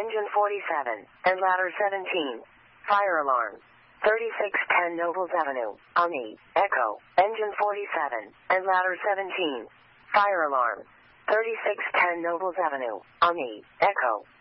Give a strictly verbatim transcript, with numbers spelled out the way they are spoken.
Engine forty-seven, and ladder seventeen. Fire alarm. thirty-six ten Nobles Avenue, Omni, Echo, Engine forty-seven, and ladder seventeen. Fire alarm. thirty-six ten Nobles Avenue, Omni, Echo.